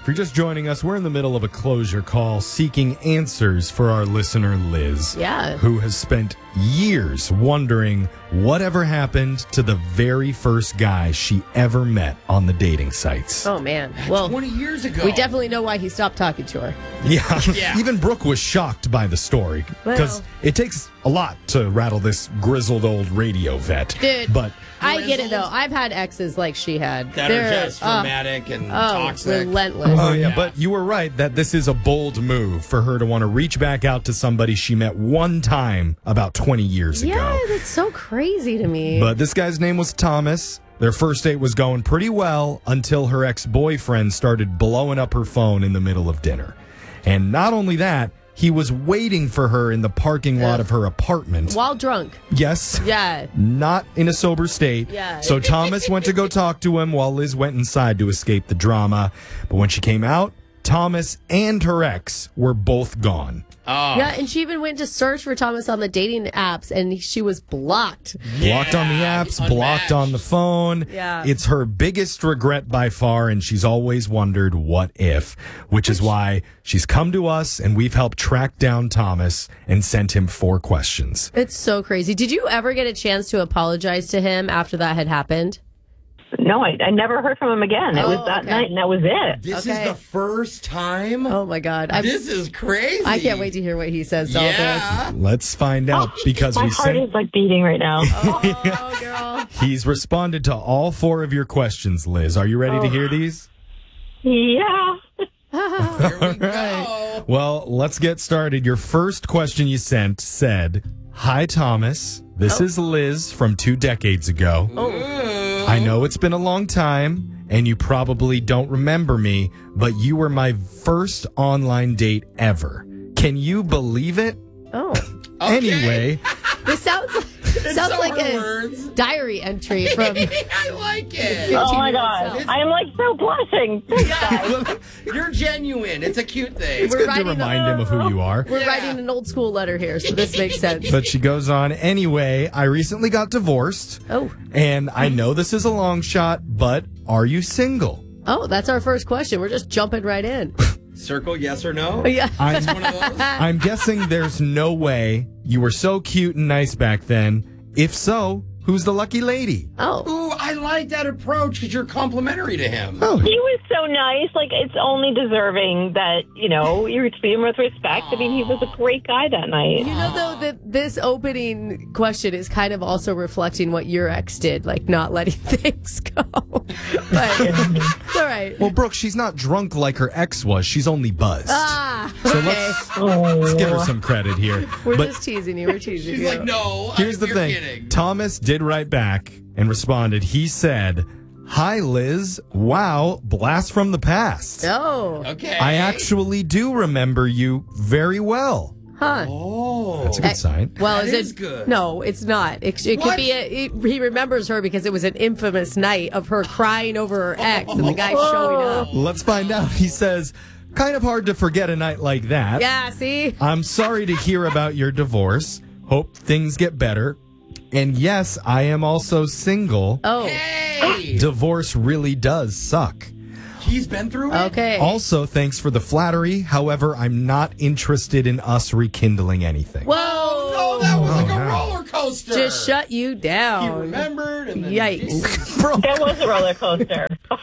you're just joining us, we're in the middle of a closure call seeking answers for our listener, Liz. Yeah. Who has spent years wondering whatever happened to the very first guy she ever met on the dating sites. Oh, man. Well, 20 years ago. we definitely know why he stopped talking to her. Yeah. Even Brooke was shocked by the story because it takes a lot to rattle this grizzled old radio vet. Dude. But I get it, though. I've had exes like she had. That are just dramatic and toxic. Relentless. Oh, yeah, but you were right that this is a bold move for her to want to reach back out to somebody she met one time about 20 years ago. Yeah, that's so crazy to me. But this guy's name was Thomas. Their first date was going pretty well until her ex-boyfriend started blowing up her phone in the middle of dinner. And not only that, he was waiting for her in the parking lot of her apartment. While drunk. Yes. Yeah. Not in a sober state. Yeah. So Thomas went to go talk to him while Liz went inside to escape the drama. But when she came out, Thomas and her ex were both gone. Oh. Yeah, and she even went to search for Thomas on the dating apps, and she was blocked. Blocked on the apps, blocked on the phone. Yeah. It's her biggest regret by far, and she's always wondered what if, which is why she's come to us, and we've helped track down Thomas and sent him 4 questions. It's so crazy. Did you ever get a chance to apologize to him after that had happened? No, I never heard from him again. It was that night, and that was it. This is the first time? Oh, my God. This is crazy. I can't wait to hear what he says to all this. Let's find out because My we heart sent... is like beating right now. Oh, girl. He's responded to all 4 of your questions, Liz. Are you ready to hear these? Yeah. Here we go. Well, let's get started. Your first question you sent said, "Hi, Thomas. This is Liz from 2 decades ago. I know it's been a long time, and you probably don't remember me, but you were my first online date ever. Can you believe it? Oh. Anyway, This sounds like a words. diary entry from... I like it. Oh, my God. I am, like, so blushing. You're genuine. It's a cute thing. it's good to remind him of who you are. We're writing an old school letter here, so this makes sense. But she goes on, anyway, I recently got divorced, Oh. and I know this is a long shot, but are you single? Oh, that's our first question. We're just jumping right in. Circle yes or no? Yeah. It's one of those. I'm guessing there's no way you were so cute and nice back then. If so, who's the lucky lady? Oh. Ooh, I like that approach because you're complimentary to him. Oh, He was so nice. Like, it's only deserving that, you treat him with respect. I mean, he was a great guy that night. You know, though, that this opening question is kind of also reflecting what your ex did, like not letting things go. But it's all right. well, Brooke, she's not drunk like her ex was. She's only buzzed. So let's give her some credit here. We're But just teasing you. We're teasing She's you. like, no. here's the you're thing. Kidding. Thomas did write back and responded. He said, "Hi, Liz. Wow, blast from the past. Oh. Okay. I actually do remember you very well." Huh. Oh. That's a good sign. Well, That is is it? good. No, it's not. It could What? be. He remembers her because it was an infamous night of her crying over her ex and the guy showing up. Let's find out. He says, "Kind of hard to forget a night like that. Yeah. See. I'm sorry to hear about your divorce. Hope things get better. And yes, I am also single. Oh. Hey. Divorce really does suck. He's been through it? Okay. Also, thanks for the flattery. However, I'm not interested in us rekindling anything." Whoa. Oh, that was like a no. roller coaster. Just shut you He down. remembered. And then Yikes. Bro, It was a roller coaster.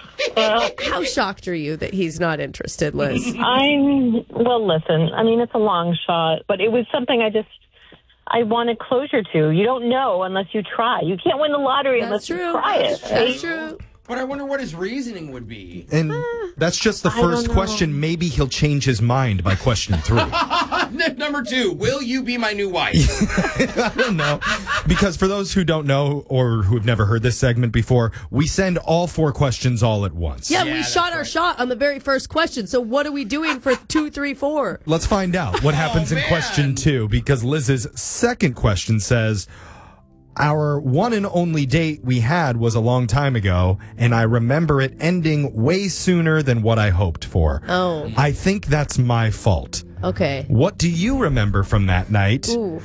How shocked are you that he's not interested, Liz? Listen, I mean, it's a long shot, but it was something I wanted closure to. You don't know unless you try. You can't win the lottery That's unless you true. try it. That's true. But I wonder what his reasoning would be. and that's just the first know. question. Maybe he'll change his mind by question 3. Number 2, will you be my new wife? I don't know. Because for those who don't know or who have never heard this segment before, we send all 4 questions all at once. Yeah, Yeah, we that's shot our shot on the very first question. So what are we doing for 2, 3, 4? Let's find out what happens in man. question 2, because Liz's second question says, "Our one and only date we had was a long time ago, and I remember it ending way sooner than what I hoped for. Oh. I think that's my fault. Okay. What do you remember from that night?" Ooh.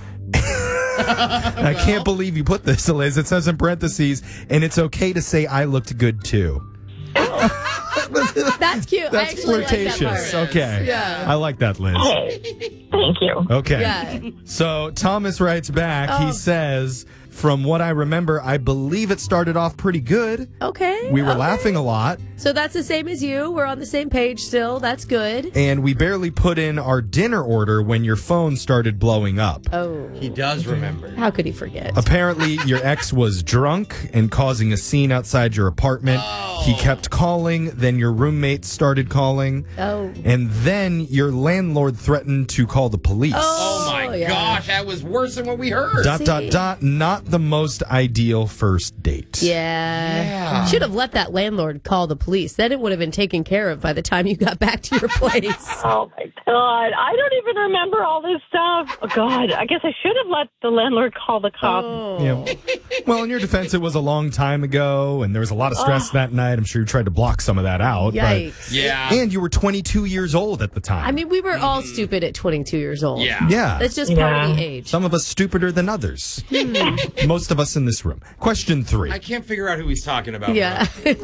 I can't believe you put this, Liz. It says in parentheses, "and it's okay to say I looked good too." That's cute. That's I actually like that flirtatious. part. Okay. Yeah. I like that, Liz. Hey, thank you. Okay. Yeah. So Thomas writes back. He says, from what I remember, I believe it started off pretty good. Okay. We were okay. laughing a lot, So that's the same as you. We're on the same page still. That's good. and we barely put in our dinner order when your phone started blowing up. Oh. He does remember. How could he forget? Apparently, your ex was drunk and causing a scene outside your apartment. He kept calling, then your roommate started calling, Oh. and then your landlord threatened to call the police. Oh my yeah. gosh, that was worse than what we heard. Not the most ideal first date. Yeah. Should have let that landlord call the police. Then it would have been taken care of by the time you got back to your place. Oh my God. I don't even remember all this stuff. Oh God. I guess I should have let the landlord call the cops. Oh. Yeah. Well, in your defense, it was a long time ago, and there was a lot of stress that night. I'm sure you tried to block some of that out. Yikes. Yeah. And you were 22 years old at the time. I mean, we were all stupid at 22 years old. Yeah. yeah. That's just part of the age. Some of us stupider than others. Most of us in this room. Question 3. I can't figure out who he's talking about. Yeah.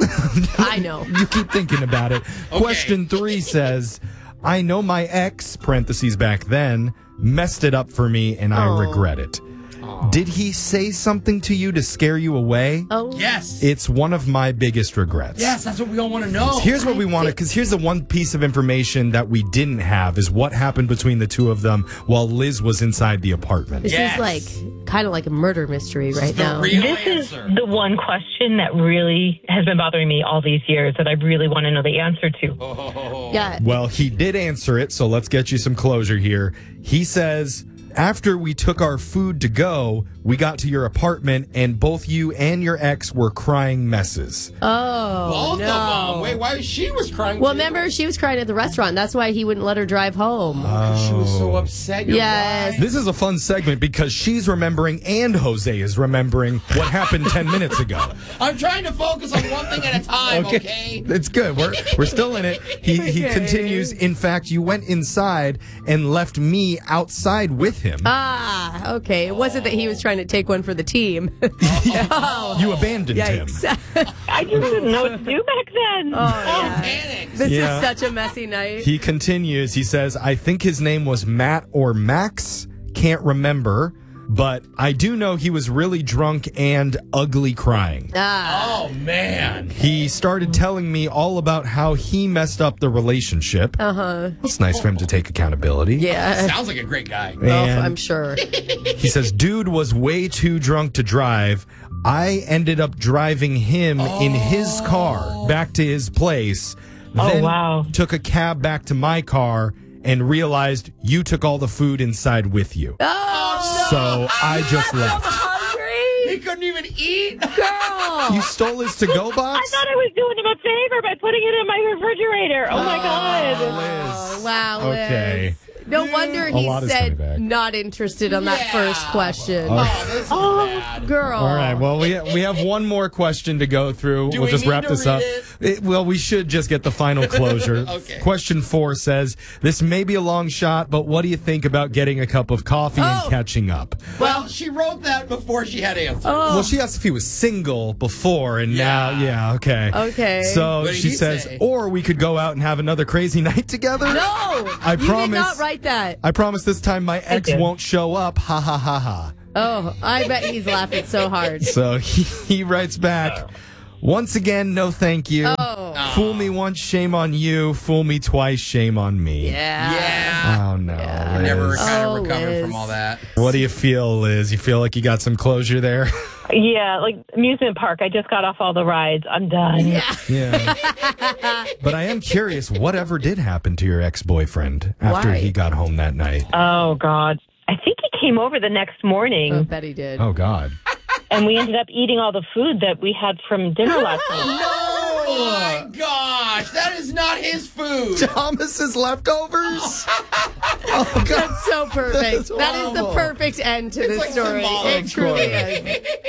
I know. You keep thinking about it. Question 3 says, I know my ex, parentheses back then, messed it up for me and I regret it. Did he say something to you to scare you away? Oh. Yes. It's one of my biggest regrets. Yes, that's what we all want to know. Here's what we wanted, because here's the one piece of information that we didn't have is what happened between the two of them while Liz was inside the apartment. This Yes. is like kind of like a murder mystery right the now. real This is answer. the one question that really has been bothering me all these years that I really want to know the answer to. Yeah. Well, he did answer it, so let's get you some closure here. He says, after we took our food to go, we got to your apartment and both you and your ex were crying messes. Oh, Both no. of them. Wait, why? She was crying. Well, too. remember, she was crying at the restaurant. That's why he wouldn't let her drive home. She was so upset. You're Yes. right. This is a fun segment because she's remembering and Jose is remembering what happened 10 minutes ago. I'm trying to focus on one thing at a time, okay? It's good. We're still in it. He continues, in fact, you went inside and left me outside with him. Ah, okay. It wasn't that he was trying to take one for the team. You abandoned him. Yikes. I just didn't know what to do back then. yeah. Panic. This Yeah. is such a messy night. He continues. He says, I think his name was Matt or Max. Can't remember. But I do know he was really drunk and ugly crying. Oh, man. He started telling me all about how he messed up the relationship. Uh-huh. It's nice for him to take accountability. Yeah. Sounds like a great guy. Oh, And I'm sure. he says, dude was way too drunk to drive. I ended up driving him in his car back to his place. Then wow. took a cab back to my car and realized you took all the food inside with you. Oh, So I just left. hungry. He couldn't even eat. Girl. You stole his to-go I box? thought I was doing him a favor by putting it in my refrigerator. Oh my God. Oh, wow, Liz. Okay. No wonder A he lot is coming said back. not interested on that Yeah. first question. Oh, this is bad. Girl. All right. Well, we have one more question to go through. Do we'll we just need wrap to this read up. Well, we should just get the final closure. Okay. Question 4 says, this may be a long shot, but what do you think about getting a cup of coffee and catching up? Well, she wrote that before she had answers. Well, she asked if he was single before, and now, okay. Okay. So What did she he says, say? or we could go out and have another crazy night together. No. I you promise. did not write that. I promise this time my ex did. won't show up. Ha ha ha ha. Oh, I bet he's laughing so hard. So he writes back, once again, no thank you. Oh. Fool me once, shame on you. Fool me twice, shame on me. Yeah. Yeah. Oh, no. Liz. Never kind Oh, of recovered Liz. from all that. What do you feel, Liz? You feel like you got some closure there? Yeah, like amusement park. I just got off all the rides. I'm done. Yeah. But I am curious, whatever did happen to your ex-boyfriend after Why? he got home that night? Oh, God. I think he came over the next morning, I bet he did. Oh, God. and we ended up eating all the food that we had from dinner last night. Oh, my gosh. That is not his food. Thomas's leftovers? Oh, God. That's so perfect. That's That is the awful. perfect end to this like story. symbolic. It truly is.